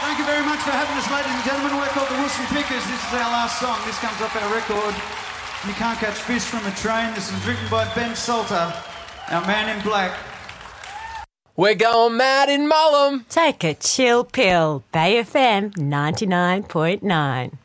Thank you very much for having us, ladies and gentlemen. We're called the Wilson Pickers. This is our last song. This comes off our record, You Can't Catch Fish from a Train. This is written by Ben Salter, our man in black. We're going mad in Mullum. Take a chill pill. Bay FM 99.9.